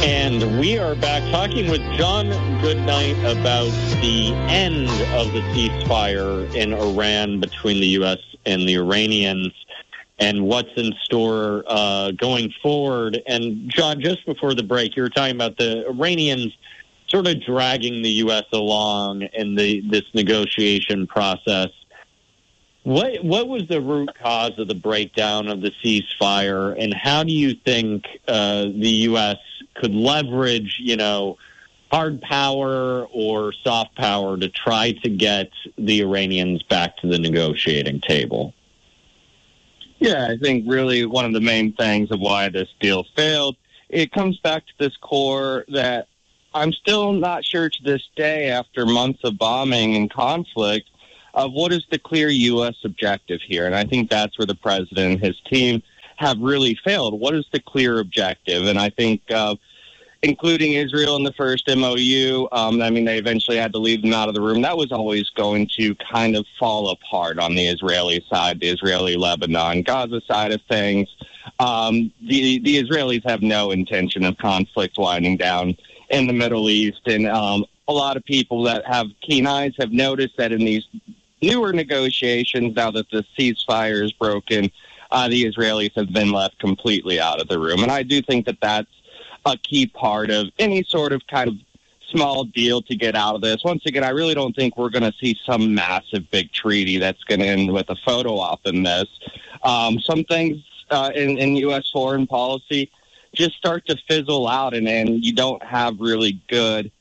And we are back talking with John Goodnight about the end of the ceasefire in Iran between the U.S. and the Iranians and what's in store going forward. And, John, just before the break, you were talking about the Iranians sort of dragging the U.S. along in this negotiation process. What was the root cause of the breakdown of the ceasefire, and how do you think the U.S. could leverage, hard power or soft power to try to get the Iranians back to the negotiating table? Yeah, I think really one of the main things of why this deal failed, it comes back to this core that I'm still not sure to this day, after months of bombing and conflict, of what is the clear U.S. objective here. And I think that's where the president and his team have really failed. What is the clear objective? And I think including Israel in the first MOU, they eventually had to leave them out of the room. That was always going to kind of fall apart on the Israeli side, the Israeli-Lebanon, Gaza side of things. The Israelis have no intention of conflict winding down in the Middle East. And a lot of people that have keen eyes have noticed that in these newer negotiations, now that the ceasefire is broken, the Israelis have been left completely out of the room. And I do think that that's a key part of any sort of kind of small deal to get out of this. Once again, I really don't think we're going to see some massive big treaty that's going to end with a photo op in this. Some things in U.S. foreign policy just start to fizzle out, and you don't have really good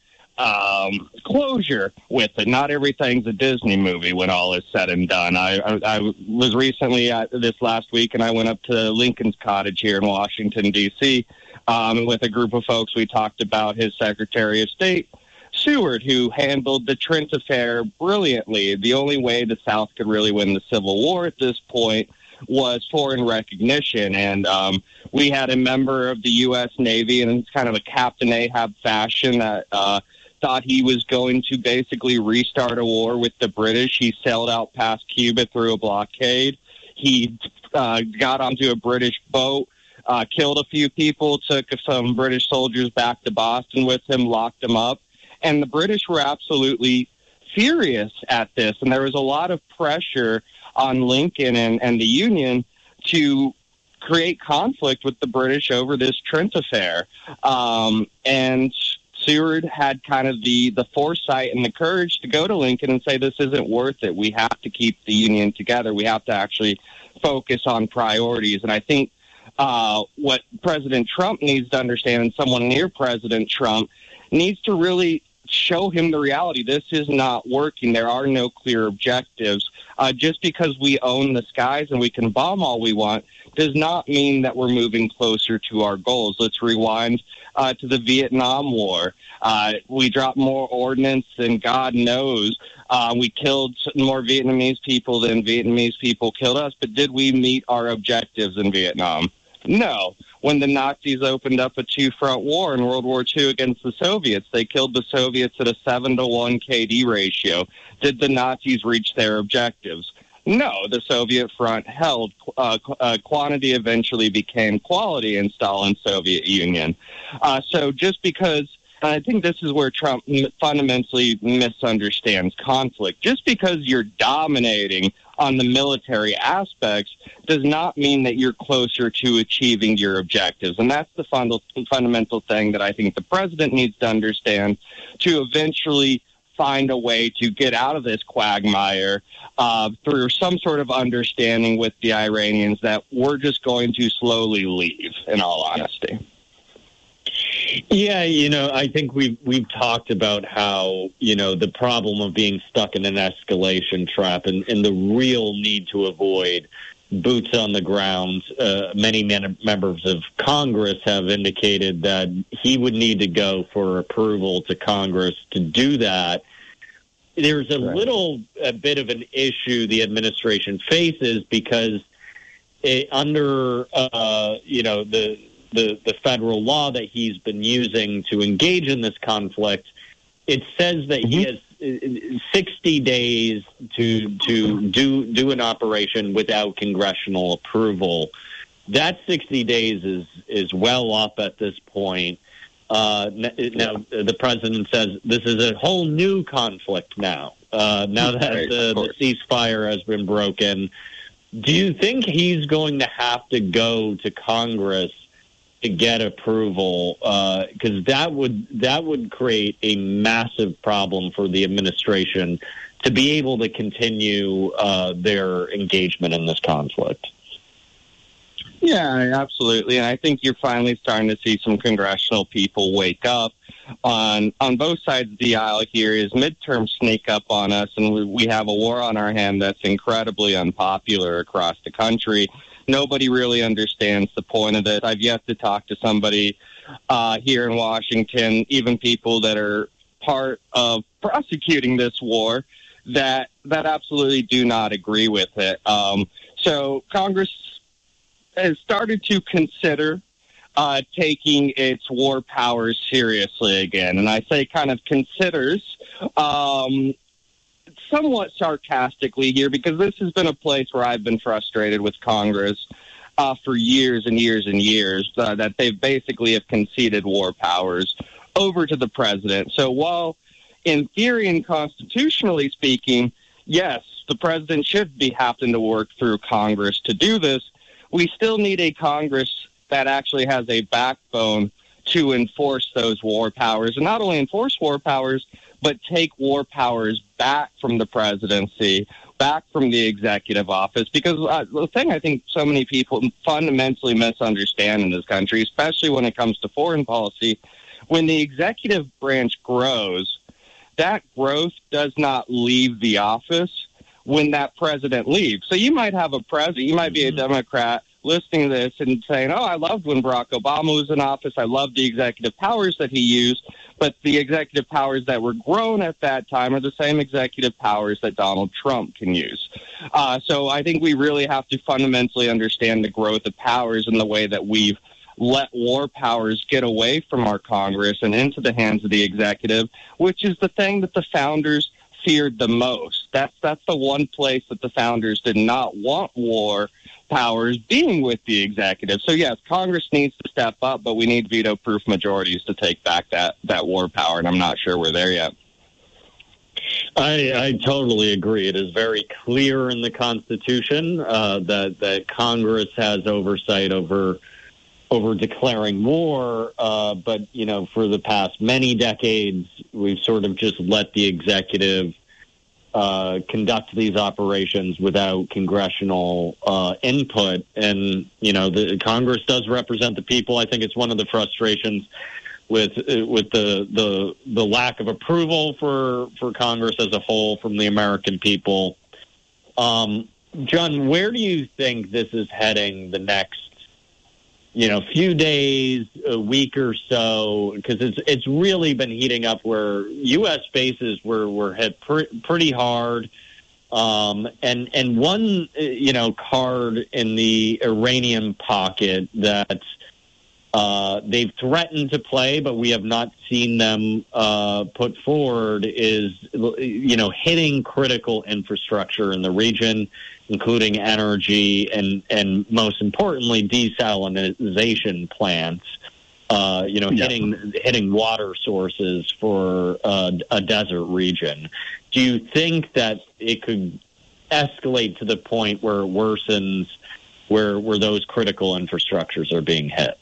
closure with it. Not everything's a Disney movie when all is said and done. I was recently this last week, and I went up to Lincoln's Cottage here in Washington, D.C., with a group of folks. We talked about his Secretary of State, Seward, who handled the Trent affair brilliantly. The only way the South could really win the Civil War at this point was foreign recognition. And we had a member of the U.S. Navy, and it's kind of a Captain Ahab fashion, that thought he was going to basically restart a war with the British. He sailed out past Cuba through a blockade. He got onto a British boat, killed a few people, took some British soldiers back to Boston with him, locked them up. And the British were absolutely furious at this. And there was a lot of pressure on Lincoln and the Union to create conflict with the British over this Trent affair. And Seward had kind of the foresight and the courage to go to Lincoln and say, this isn't worth it. We have to keep the Union together. We have to actually focus on priorities. And I think what President Trump needs to understand, and someone near President Trump needs to really show him the reality. This is not working. There are no clear objectives. Just because we own the skies and we can bomb all we want does not mean that we're moving closer to our goals. Let's rewind to the Vietnam War. We dropped more ordnance than God knows. We killed more Vietnamese people than Vietnamese people killed us. But did we meet our objectives in Vietnam? No. When the Nazis opened up a two-front war in World War II against the Soviets, they killed the Soviets at a 7-to-1 KD ratio. Did the Nazis reach their objectives? No. The Soviet front held. Quantity eventually became quality in Stalin's Soviet Union. So just because, and I think this is where Trump fundamentally misunderstands conflict, just because you're dominating on the military aspects does not mean that you're closer to achieving your objectives. And that's the fundamental thing that I think the president needs to understand to eventually find a way to get out of this quagmire through some sort of understanding with the Iranians that we're just going to slowly leave, in all honesty. Yeah, I think we've talked about how, the problem of being stuck in an escalation trap and the real need to avoid boots on the ground. Many members of Congress have indicated that he would need to go for approval to Congress to do that. There's a bit of an issue the administration faces because under, the federal law that he's been using to engage in this conflict, it says that he has 60 days to do an operation without congressional approval. That 60 days is well up at this point. Now the president says this is a whole new conflict now. Now that the ceasefire has been broken, do you think he's going to have to go to Congress to get approval? Because that would create a massive problem for the administration to be able to continue their engagement in this conflict. Yeah, absolutely. And I think you're finally starting to see some congressional people wake up on both sides of the aisle here as midterms sneak up on us, and we have a war on our hand that's incredibly unpopular across the country. Nobody really understands the point of this. I've yet to talk to somebody here in Washington, even people that are part of prosecuting this war, that absolutely do not agree with it. So Congress has started to consider taking its war powers seriously again. And I say kind of considers somewhat sarcastically here, because this has been a place where I've been frustrated with Congress for years and years and years, that they basically have conceded war powers over to the president. So while in theory and constitutionally speaking, yes, the president should be having to work through Congress to do this, we still need a Congress that actually has a backbone to enforce those war powers, and not only enforce war powers, but take war powers back from the presidency, back from the executive office. Because the thing I think so many people fundamentally misunderstand in this country, especially when it comes to foreign policy, when the executive branch grows, that growth does not leave the office when that president leaves. So you might have a president, you might be a Democrat listening to this and saying, oh, I loved when Barack Obama was in office. I loved the executive powers that he used. But the executive powers that were grown at that time are the same executive powers that Donald Trump can use. So I think we really have to fundamentally understand the growth of powers and the way that we've let war powers get away from our Congress and into the hands of the executive, which is the thing that the founders feared the most. That's the one place that the founders did not want war powers being with the executive. So yes, Congress needs to step up, but we need veto-proof majorities to take back that war power, and I'm not sure we're there yet. I totally agree. It is very clear in the Constitution that Congress has oversight over declaring war, but for the past many decades, we've sort of just let the executive conduct these operations without congressional input. And the Congress does represent the people. I think it's one of the frustrations with the lack of approval for Congress as a whole from the American people. John, where do you think this is heading the next few days, a week or so? Because it's really been heating up where U.S. bases were hit pretty hard. And one, card in the Iranian pocket that they've threatened to play, but we have not seen them put forward is, hitting critical infrastructure in the region, including energy and most importantly, desalination plants, hitting water sources for a desert region. Do you think that it could escalate to the point where it worsens, where those critical infrastructures are being hit?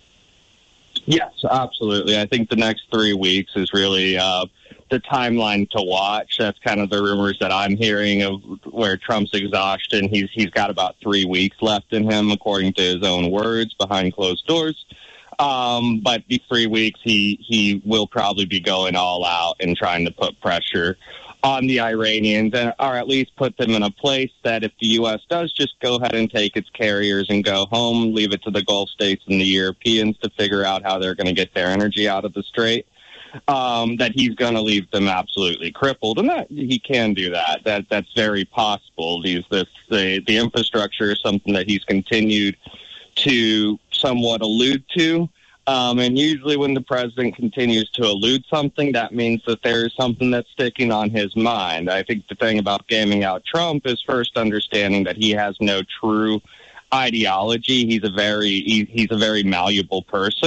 Yes, absolutely. I think the next 3 weeks is really the timeline to watch. That's kind of the rumors that I'm hearing of where Trump's exhaustion. He's got about 3 weeks left in him, according to his own words, behind closed doors. But the 3 weeks, he will probably be going all out and trying to put pressure on the Iranians, or at least put them in a place that if the U.S. does just go ahead and take its carriers and go home, leave it to the Gulf states and the Europeans to figure out how they're going to get their energy out of the strait, that he's going to leave them absolutely crippled. And that he can do that. That's very possible. The infrastructure is something that he's continued to somewhat allude to. And usually when the president continues to allude something, that means that there is something that's sticking on his mind. I think the thing about gaming out Trump is first understanding that he has no true ideology. He's a very malleable person.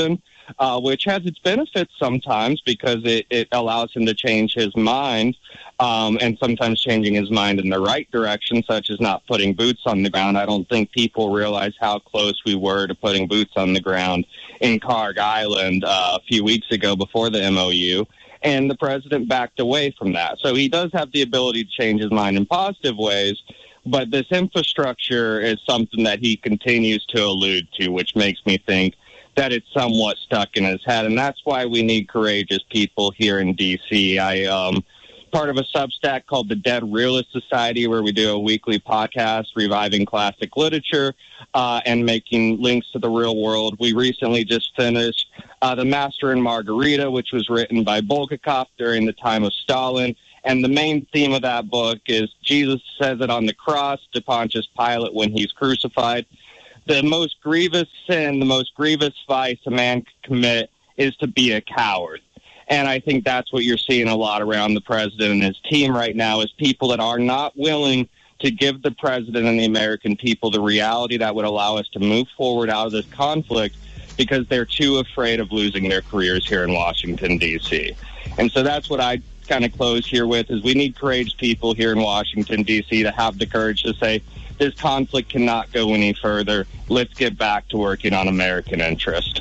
which has its benefits sometimes because it allows him to change his mind, and sometimes changing his mind in the right direction, such as not putting boots on the ground. I don't think people realize how close we were to putting boots on the ground in Carg Island a few weeks ago before the MOU, and the president backed away from that. So he does have the ability to change his mind in positive ways, but this infrastructure is something that he continues to allude to, which makes me think that it's somewhat stuck in his head, and that's why we need courageous people here in D.C. Part of a Substack called the Dead Realist Society, where we do a weekly podcast reviving classic literature and making links to the real world. We recently just finished The Master and Margarita, which was written by Bulgakov during the time of Stalin. And the main theme of that book is Jesus says it on the cross to Pontius Pilate when he's crucified. The most grievous sin, the most grievous vice a man could commit is to be a coward. And I think that's what you're seeing a lot around the president and his team right now, is people that are not willing to give the president and the American people the reality that would allow us to move forward out of this conflict because they're too afraid of losing their careers here in Washington, D.C. And so that's what I kind of close here with, is we need courageous people here in Washington, D.C. to have the courage to say, this conflict cannot go any further. Let's get back to working on American interest.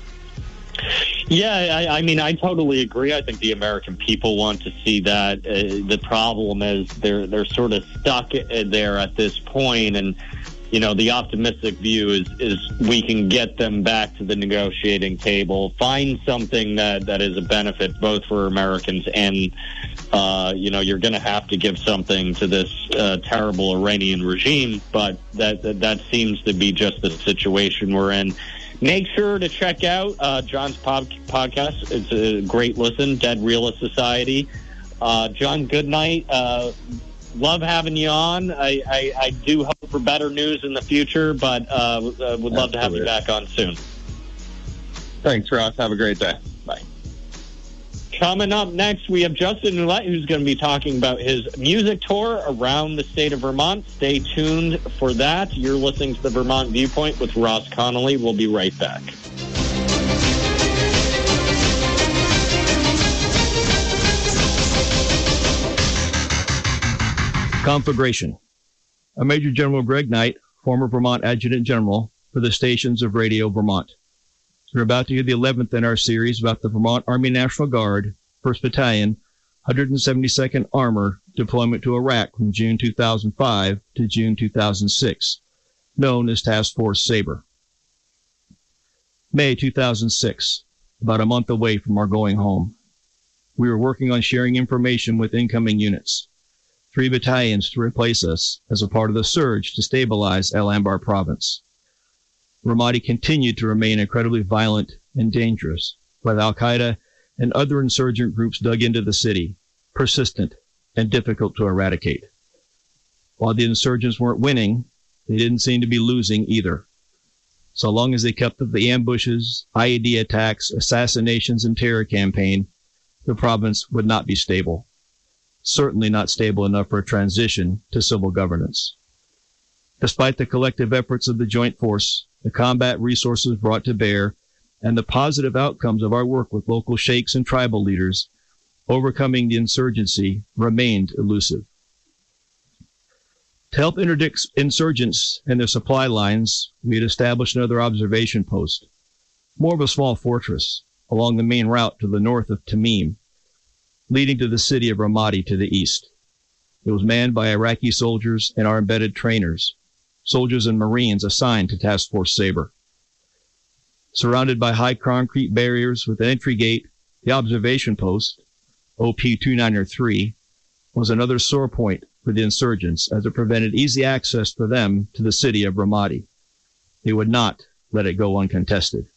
Yeah, I mean, I totally agree. I think the American people want to see that. The problem is they're sort of stuck there at this point, and you know, the optimistic view is we can get them back to the negotiating table, find something that is a benefit both for Americans and you know, you're going to have to give something to this terrible Iranian regime, but that seems to be just the situation we're in. Make sure to check out John's podcast. It's a great listen, Dead Realist Society. John Goodnight, love having you on. I do hope for better news in the future, but would love to have you back on soon. Thanks, Ross. Have a great day. Bye. Coming up next, we have Justin Ouellette, who's going to be talking about his music tour around the state of Vermont. Stay tuned for that. You're listening to the Vermont Viewpoint with Ross Connolly. We'll be right back. Conflagration. I'm Major General Greg Knight, former Vermont Adjutant General for the stations of Radio Vermont. You're about to hear the 11th in our series about the Vermont Army National Guard, 1st Battalion, 172nd Armor deployment to Iraq from June 2005 to June 2006, known as Task Force Sabre. May 2006, about a month away from our going home. We were working on sharing information with incoming units. 3 battalions to replace us as a part of the surge to stabilize El Anbar province. Ramadi continued to remain incredibly violent and dangerous, while Al-Qaeda and other insurgent groups dug into the city, persistent and difficult to eradicate. While the insurgents weren't winning, they didn't seem to be losing either. So long as they kept up the ambushes, IED attacks, assassinations, and terror campaign, the province would not be stable. Certainly not stable enough for a transition to civil governance. Despite the collective efforts of the Joint Force, the combat resources brought to bear, and the positive outcomes of our work with local sheikhs and tribal leaders, overcoming the insurgency remained elusive. To help interdict insurgents and their supply lines, we had established another observation post, more of a small fortress, along the main route to the north of Tamim, leading to the city of Ramadi to the east. It was manned by Iraqi soldiers and our embedded trainers, soldiers and Marines assigned to Task Force Sabre. Surrounded by high concrete barriers with an entry gate, the observation post, OP-2903, was another sore point for the insurgents as it prevented easy access for them to the city of Ramadi. They would not let it go uncontested.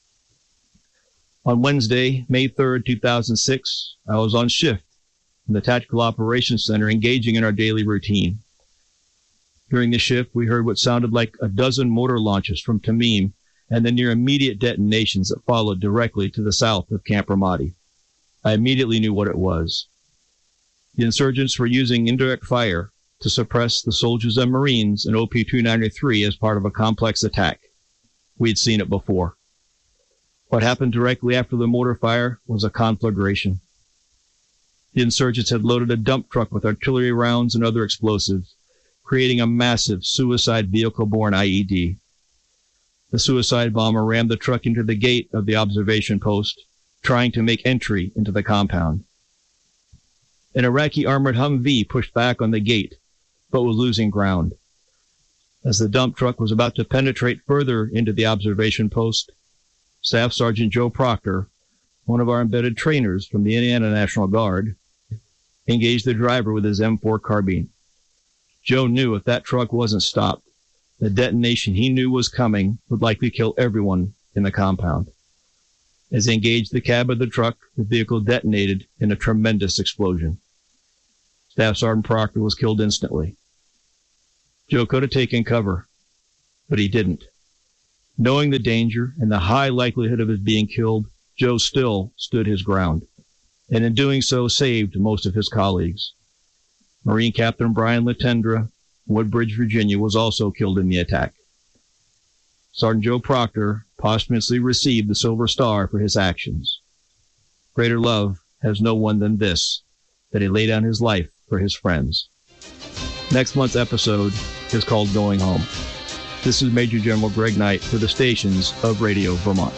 On Wednesday, May 3rd, 2006, I was on shift in the Tactical Operations Center engaging in our daily routine. During the shift, we heard what sounded like a dozen mortar launches from Tamim and the near immediate detonations that followed directly to the south of Camp Ramadi. I immediately knew what it was. The insurgents were using indirect fire to suppress the soldiers and Marines in OP-293 as part of a complex attack. We'd seen it before. What happened directly after the mortar fire was a conflagration. The insurgents had loaded a dump truck with artillery rounds and other explosives, creating a massive suicide vehicle-borne IED. The suicide bomber rammed the truck into the gate of the observation post, trying to make entry into the compound. An Iraqi armored Humvee pushed back on the gate, but was losing ground. As the dump truck was about to penetrate further into the observation post, Staff Sergeant Joe Proctor, one of our embedded trainers from the Indiana National Guard, engaged the driver with his M4 carbine. Joe knew if that truck wasn't stopped, the detonation he knew was coming would likely kill everyone in the compound. As he engaged the cab of the truck, the vehicle detonated in a tremendous explosion. Staff Sergeant Proctor was killed instantly. Joe could have taken cover, but he didn't. Knowing the danger and the high likelihood of his being killed, Joe still stood his ground, and in doing so saved most of his colleagues. Marine Captain Brian Latendra, Woodbridge, Virginia, was also killed in the attack. Sergeant Joe Proctor posthumously received the Silver Star for his actions. Greater love has no one than this, that he laid down his life for his friends. Next month's episode is called Going Home. This is Major General Greg Knight for the stations of Radio Vermont.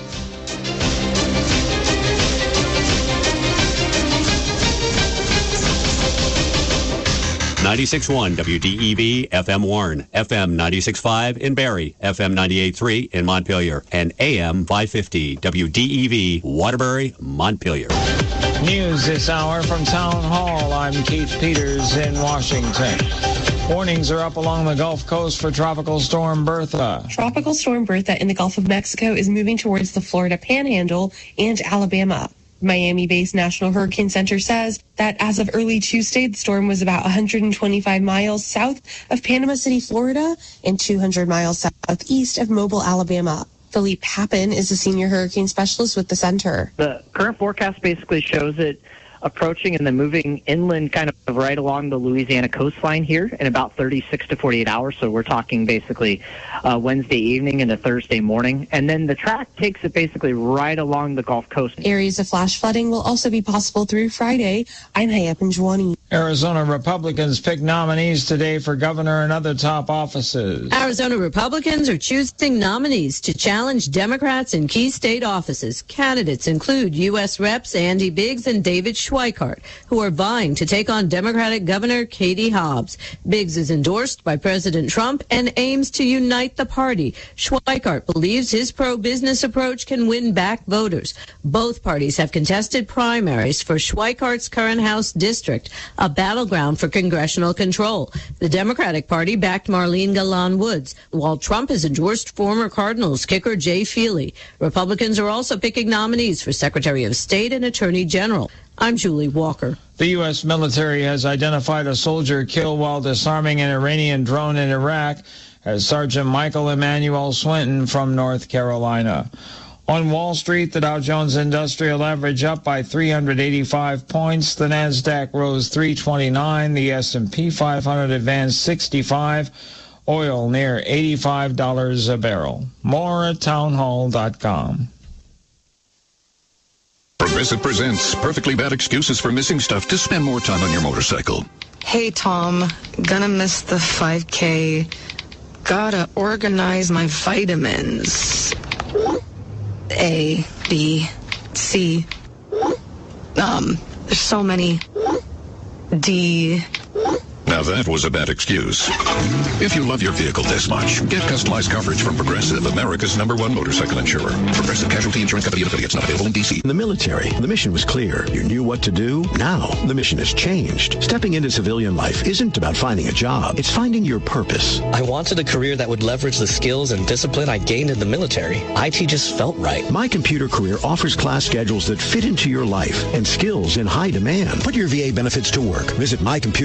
.96.1 WDEV FM Warren, FM 96.5 in Barrie, FM 98.3 in Montpelier, and AM 550 WDEV Waterbury, Montpelier. News this hour from Town Hall. I'm Keith Peters in Washington. Warnings are up along the Gulf Coast for Tropical Storm Bertha. Tropical Storm Bertha in the Gulf of Mexico is moving towards the Florida Panhandle and Alabama. Miami-based National Hurricane Center says that as of early Tuesday, the storm was about 125 miles south of Panama City, Florida, and 200 miles southeast of Mobile, Alabama. Philippe Pappen is a senior hurricane specialist with the center. The current forecast basically shows it approaching and then moving inland kind of right along the Louisiana coastline here in about 36 to 48 hours. So we're talking basically Wednesday evening into Thursday morning. And then the track takes it basically right along the Gulf Coast. Areas of flash flooding will also be possible through Friday. I'm Hayat Benjwani. Arizona Republicans pick nominees today for governor and other top offices. Arizona Republicans are choosing nominees to challenge Democrats in key state offices. Candidates include U.S. Reps Andy Biggs and David Schweikart, who are vying to take on Democratic Governor Katie Hobbs. Biggs is endorsed by President Trump and aims to unite the party. Schweikart believes his pro-business approach can win back voters. Both parties have contested primaries for Schweikart's current House district, a battleground for congressional control. The Democratic Party backed Marlene Galan Woods, while Trump has endorsed former Cardinals kicker Jay Feely. Republicans are also picking nominees for Secretary of State and Attorney General. I'm Julie Walker. The U.S. military has identified a soldier killed while disarming an Iranian drone in Iraq as Sergeant Michael Emmanuel Swinton from North Carolina. On Wall Street, the Dow Jones Industrial Average up by 385 points. The Nasdaq rose 329. The S&P 500 advanced 65. Oil near $85 a barrel. More at townhall.com. Progressive presents Perfectly Bad Excuses for Missing Stuff to spend more time on your motorcycle. Hey, Tom. Gonna miss the 5K. Gotta organize my vitamins. A, B, C. There's so many. D. Now that was a bad excuse. If you love your vehicle this much, get customized coverage from Progressive, America's #1 motorcycle insurer. Progressive Casualty Insurance Company and affiliates, not available in D.C. In the military, the mission was clear. You knew what to do. Now, the mission has changed. Stepping into civilian life isn't about finding a job. It's finding your purpose. I wanted a career that would leverage the skills and discipline I gained in the military. IT just felt right. My Computer Career offers class schedules that fit into your life and skills in high demand. Put your VA benefits to work. Visit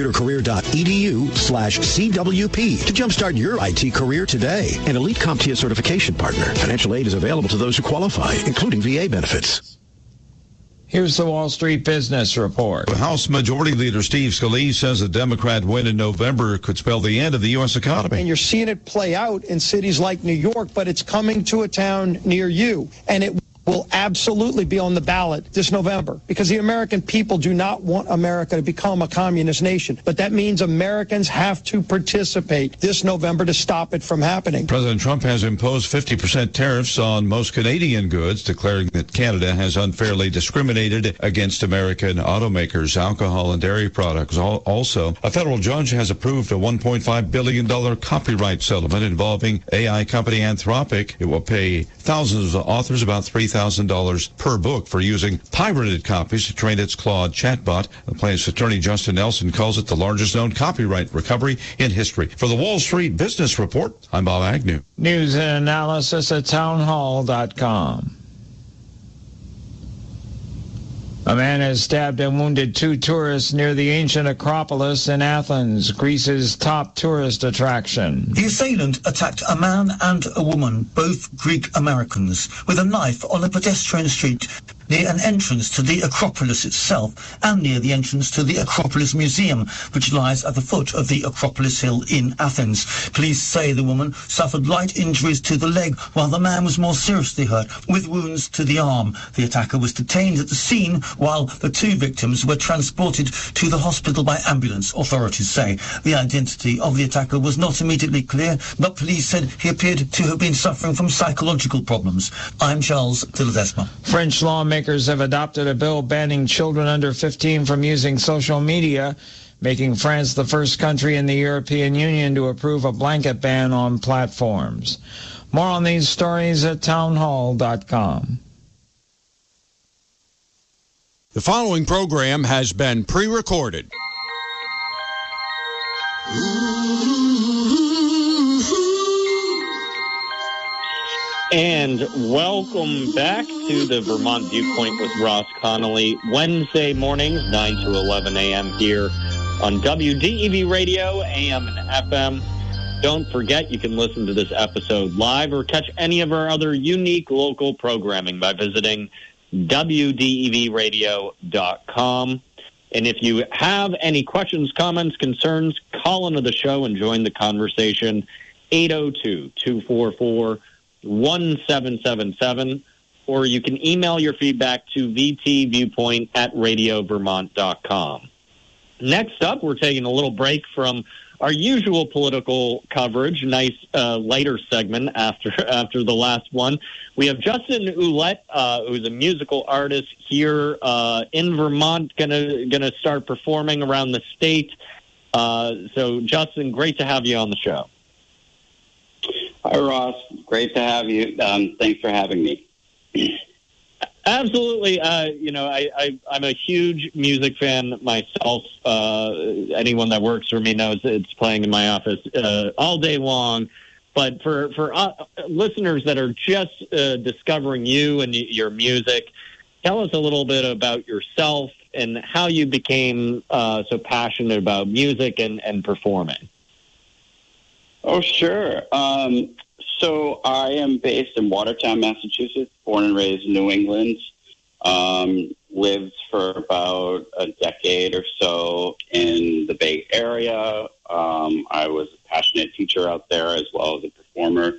mycomputercareer.edu/CWP to jumpstart your IT career today. An elite CompTIA certification partner. Financial aid is available to those who qualify, including VA benefits. Here's the Wall Street Business Report. House Majority Leader Steve Scalise says a Democrat win in November could spell the end of the U.S. economy. And you're seeing it play out in cities like New York, but it's coming to a town near you. And it will absolutely be on the ballot this November, because the American people do not want America to become a communist nation. But that means Americans have to participate this November to stop it from happening. President Trump has imposed 50% tariffs on most Canadian goods, declaring that Canada has unfairly discriminated against American automakers, alcohol and dairy products. Also, a federal judge has approved a $1.5 billion copyright settlement involving AI company Anthropic. It will pay thousands of authors about $3,000 per book for using pirated copies to train its Claude chatbot. The plaintiff's attorney, Justin Nelson, calls it the largest known copyright recovery in history. For the Wall Street Business Report, I'm Bob Agnew. News and analysis at townhall.com. A man has stabbed and wounded 2 tourists near the ancient Acropolis in Athens, Greece's top tourist attraction. The assailant attacked a man and a woman, both Greek Americans, with a knife on a pedestrian street near an entrance to the Acropolis itself and near the entrance to the Acropolis Museum, which lies at the foot of the Acropolis Hill in Athens. Police say the woman suffered light injuries to the leg, while the man was more seriously hurt, with wounds to the arm. The attacker was detained at the scene, while the 2 victims were transported to the hospital by ambulance, authorities say. The identity of the attacker was not immediately clear, but police said he appeared to have been suffering from psychological problems. I'm Charles de Ledesma. French lawmakers have adopted a bill banning children under 15 from using social media, making France the first country in the European Union to approve a blanket ban on platforms. More on these stories at townhall.com. The following program has been pre-recorded. And welcome back to the Vermont Viewpoint with Ross Connolly, Wednesday mornings, 9 to 11 a.m. here on WDEV Radio, AM and FM. Don't forget, you can listen to this episode live or catch any of our other unique local programming by visiting WDEVradio.com. And if you have any questions, comments, concerns, call into the show and join the conversation, 802-244-1777, or you can email your feedback to vtviewpoint@radiovermont.com. Next up, we're taking a little break from our usual political coverage, nice lighter segment after the last one. We have Justin Ouellette, who's a musical artist here in Vermont, gonna start performing around the state. So, Justin, great to have you on the show. Hi, Ross. Great to have you. Thanks for having me. Absolutely. I'm a huge music fan myself. Anyone that works for me knows it's playing in my office all day long. But for listeners that are just discovering you and your music, tell us a little bit about yourself and how you became so passionate about music and performing. Oh, sure. So I am based in Watertown, Massachusetts, born and raised in New England. Lived for about a decade or so in the Bay Area. I was a passionate teacher out there as well as a performer.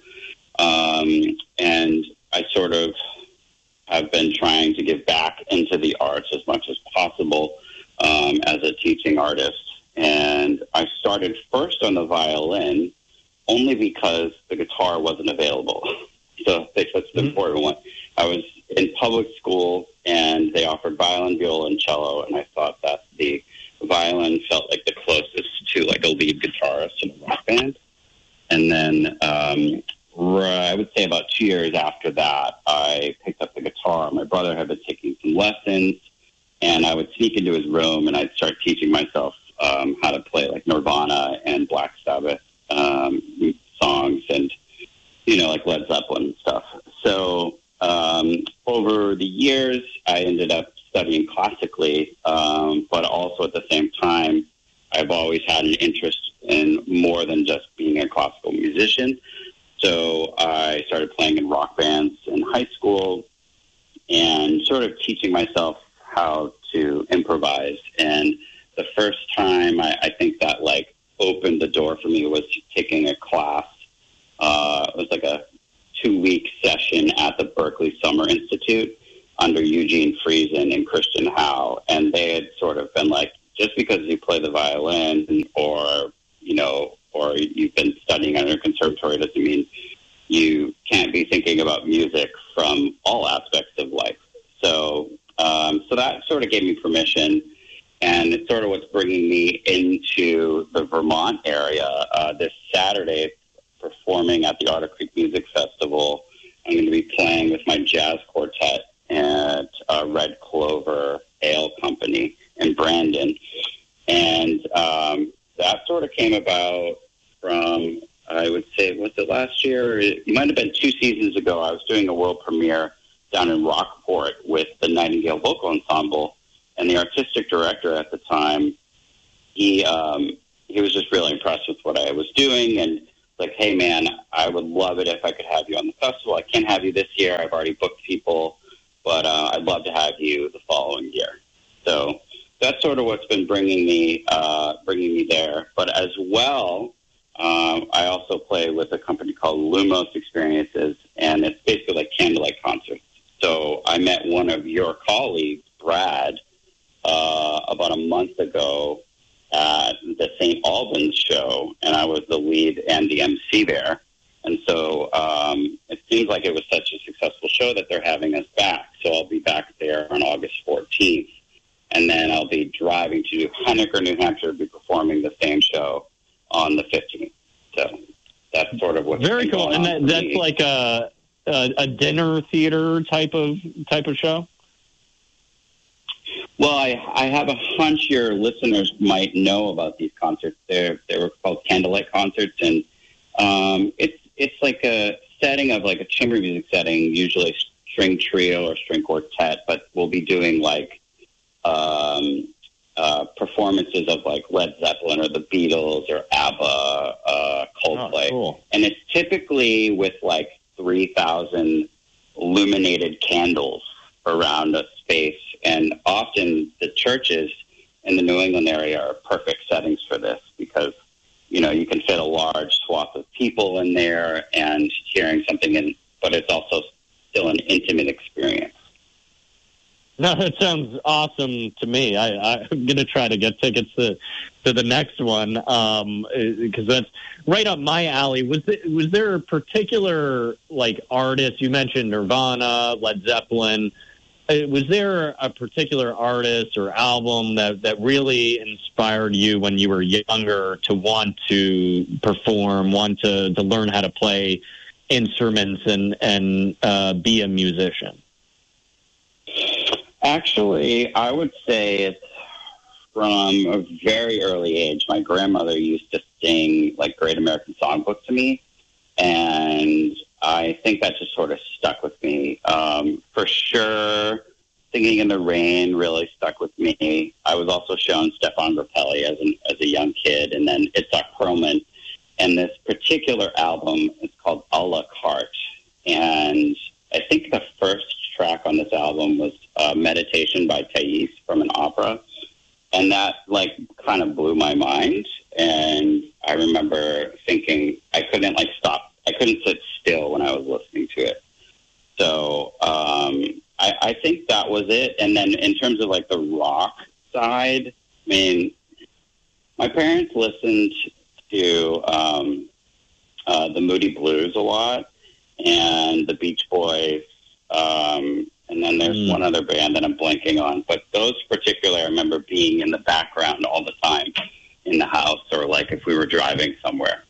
And I sort of have been trying to give back into the arts as much as possible as a teaching artist. And I started first on the violin, only because the guitar wasn't available. So I think that's the important one. I was in public school, and they offered violin, viola, and cello, and I thought that the violin felt like the closest to like a lead guitarist in a rock band. And then I would say about 2 years after that, I picked up the guitar. My brother had been taking some lessons, and I would sneak into his room, and I'd start teaching myself how to play like Nirvana and Black Sabbath songs and, like Led Zeppelin and stuff. So over the years, I ended up studying classically, but also at the same time, I've always had an interest in more than just being a classical musician. So I started playing in rock bands in high school and sort of teaching myself how to improvise. And the first time I think that opened the door for me was taking a class. It was like a 2-week session at the Berkeley Summer Institute under Eugene Friesen and Christian Howe. And they had sort of been like, just because you play the violin or you've been studying under a conservatory doesn't mean you can't be thinking about music from all aspects of life. So that sort of gave me permission, and it's sort of what's bringing me into the Vermont area. This Saturday, performing at the Otter Creek Music Festival, I'm going to be playing with my jazz quartet at Red Clover Ale Company in Brandon. And that sort of came about from, I would say, was it last year? It might have been 2 seasons ago. I was doing a world premiere down in Rockport with the Nightingale Vocal Ensemble, and the artistic director at the time, he was just really impressed with what I was doing, and like, hey, man, I would love it if I could have you on the festival. I can't have you this year. I've already booked people, but I'd love to have you the following year. So that's sort of what's been bringing me there. But as well, I also play with a company called Lumos Experiences, and it's basically like candlelight concerts. So I met one of your colleagues, Brad, about a month ago at the St. Albans show, and I was the lead and the MC there. And so it seems like it was such a successful show that they're having us back. So I'll be back there on August 14th. And then I'll be driving to Hunniker, New Hampshire, to be performing the same show on the 15th. So that's sort of what's very cool. And that's me. Like a dinner theater type of show? Well, I have a hunch your listeners might know about these concerts. They were called candlelight concerts, and it's like a setting of like a chamber music setting, usually string trio or string quartet, but we'll be doing like performances of like Led Zeppelin or the Beatles or ABBA, Coldplay. Oh, cool. And it's typically with like 3,000 illuminated candles around a space. And often the churches in the New England area are perfect settings for this because, you can fit a large swath of people in there and hearing something, but it's also still an intimate experience. No, that sounds awesome to me. I'm going to try to get tickets to the next one because that's right up my alley. Was there a particular like artist? You mentioned Nirvana, Led Zeppelin. Was there a particular artist or album that really inspired you when you were younger to want to perform, want to learn how to play instruments and be a musician? Actually, I would say it's from a very early age. My grandmother used to sing like Great American Songbook to me, and I think that just sort of stuck with me. For sure, Singing in the Rain really stuck with me. I was also shown Stefan Grappelli as a young kid, and then Itzhak Perlman. And this particular album is called A La Carte, and I think the first track on this album was Meditation by Thais from an opera, and that like kind of blew my mind. And I remember thinking I couldn't sit still when I was listening to it. So I think that was it. And then in terms of like the rock side, I mean, my parents listened to the Moody Blues a lot and the Beach Boys. And then there's one other band that I'm blanking on. But those particularly, I remember being in the background all the time in the house or like if we were driving somewhere.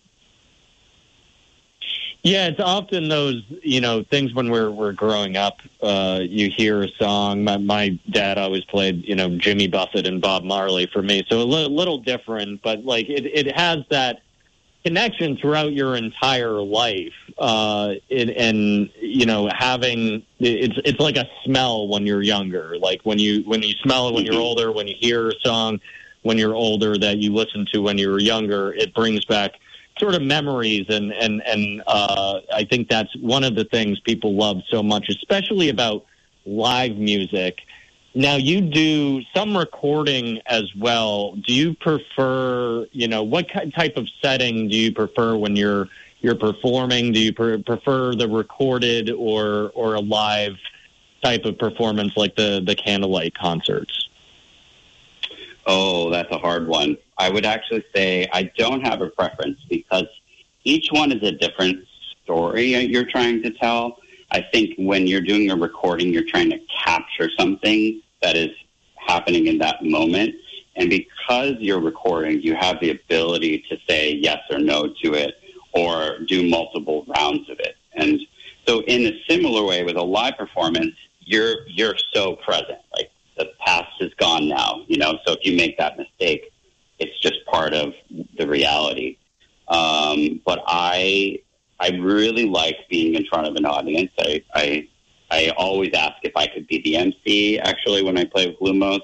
Yeah, it's often those, things when we're growing up, you hear a song. My dad always played, Jimmy Buffett and Bob Marley for me. So a little different, but like it has that connection throughout your entire life. Having, it's like a smell when you're younger. Like when you smell it when you're older, when you hear a song when you're older that you listened to when you were younger, it brings back sort of memories, and I think that's one of the things people love so much, especially about live music. Now, you do some recording as well. Do you prefer, what type of setting do you prefer when you're you're performing? Do you prefer the recorded or a live type of performance like the candlelight concerts? Oh, that's a hard one. I would actually say I don't have a preference because each one is a different story you're trying to tell. I think when you're doing a recording, you're trying to capture something that is happening in that moment. And because you're recording, you have the ability to say yes or no to it or do multiple rounds of it. And so in a similar way with a live performance, you're so present. Like the past is gone now, so if you make that mistake, it's just part of the reality. But I really like being in front of an audience. I always ask if I could be the MC, actually, when I play with Lumos.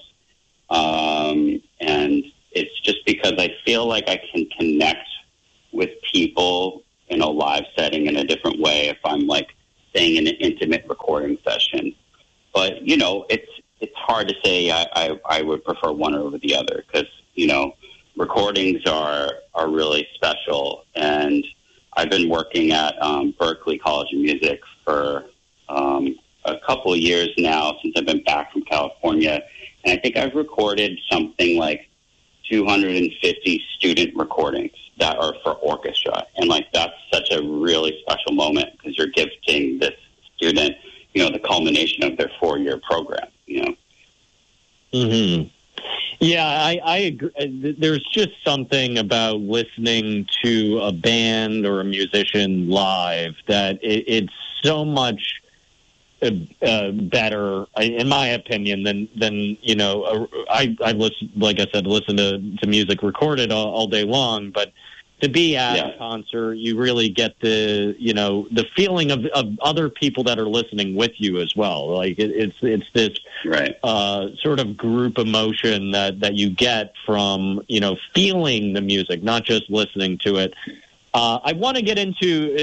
And it's just because I feel like I can connect with people in a live setting in a different way if I'm, staying in an intimate recording session. But, it's hard to say I would prefer one over the other because, recordings are really special. And I've been working at Berklee College of Music for a couple of years now since I've been back from California. And I think I've recorded something like 250 student recordings that are for orchestra. And that's such a really special moment because you're gifting this student, the culmination of their 4-year program, Mm-hmm. Yeah, I agree. There's just something about listening to a band or a musician live that it's so much better, in my opinion, than I've listened, like I said, listen to music recorded all day long, but to be at a concert, you really get the feeling of other people that are listening with you as well. Like it's this sort of group emotion that you get from feeling the music, not just listening to it. I want to get into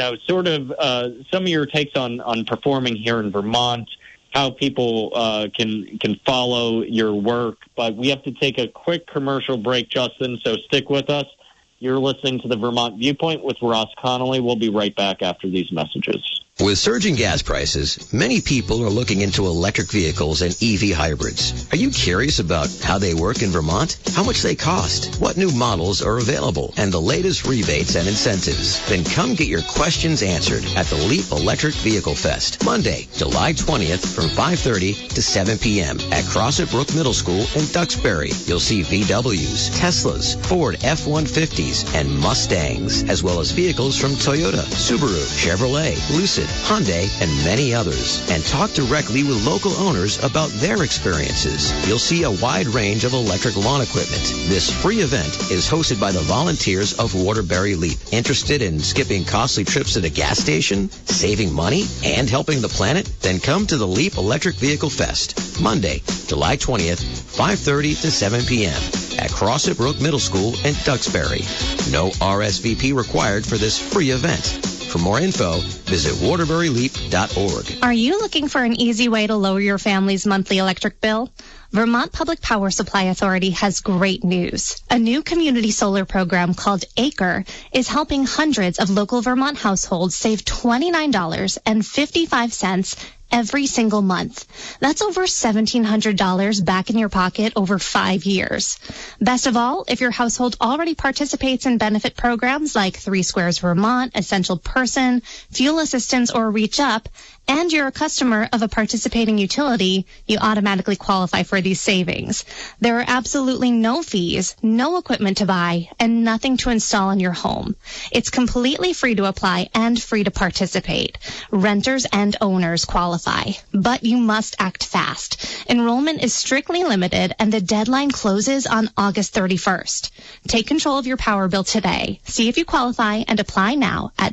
some of your takes on performing here in Vermont, how people can follow your work, but we have to take a quick commercial break, Justin. So stick with us. You're listening to the Vermont Viewpoint with Ross Connolly. We'll be right back after these messages. With surging gas prices, many people are looking into electric vehicles and EV hybrids. Are you curious about how they work in Vermont? How much they cost? What new models are available? And the latest rebates and incentives? Then come get your questions answered at the Leap Electric Vehicle Fest, Monday, July 20th from 5:30 to 7 p.m. at Crossett Brook Middle School in Duxbury. You'll see VWs, Teslas, Ford F-150s, and Mustangs, as well as vehicles from Toyota, Subaru, Chevrolet, Lucid, Hyundai, and many others. And talk directly with local owners about their experiences. You'll see a wide range of electric lawn equipment. This free event is hosted by the volunteers of Waterbury Leap. Interested in skipping costly trips to the gas station, saving money, and helping the planet? Then come to the Leap Electric Vehicle Fest, Monday, July 20th, 5:30 to 7 p.m. at Crossett Brook Middle School in Duxbury. No RSVP required for this free event. For more info, visit waterburyleap.org. Are you looking for an easy way to lower your family's monthly electric bill? Vermont Public Power Supply Authority has great news. A new community solar program called ACRE is helping hundreds of local Vermont households save $29.55 every single month. That's over $1,700 back in your pocket over 5 years. Best of all, if your household already participates in benefit programs like 3 Squares Vermont, Essential Person, Fuel Assistance, or Reach Up, and you're a customer of a participating utility, you automatically qualify for these savings. There are absolutely no fees, no equipment to buy, and nothing to install in your home. It's completely free to apply and free to participate. Renters and owners qualify, but you must act fast. Enrollment is strictly limited, and the deadline closes on August 31st. Take control of your power bill today. See if you qualify and apply now at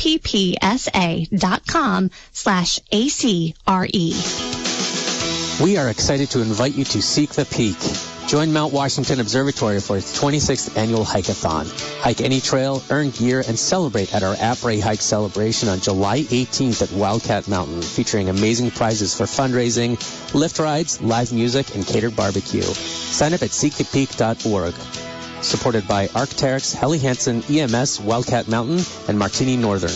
vppsa.com/ACRE. We are excited to invite you to Seek the Peak. Join Mount Washington Observatory for its 26th annual hike-a-thon. Hike any trail, earn gear, and celebrate at our Après Hike celebration on July 18th at Wildcat Mountain, featuring amazing prizes for fundraising, lift rides, live music, and catered barbecue. Sign up at seekthepeak.org. supported by Arc'teryx, Helly Hansen, EMS, Wildcat Mountain, and Martini Northern.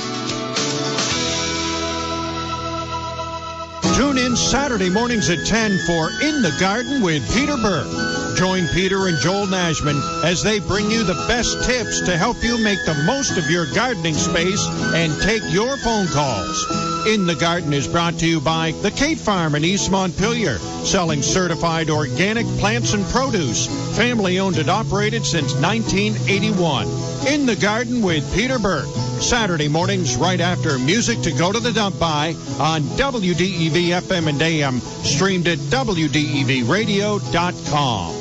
Tune in Saturday mornings at 10 for In the Garden with Peter Burke. Join Peter and Joel Nashman as they bring you the best tips to help you make the most of your gardening space and take your phone calls. In the Garden is brought to you by the Kate Farm in East Montpelier, selling certified organic plants and produce, family owned and operated since 1981. In the Garden with Peter Burke, Saturday mornings right after Music to Go to the Dump By on WDEV FM and AM, streamed at WDEVradio.com.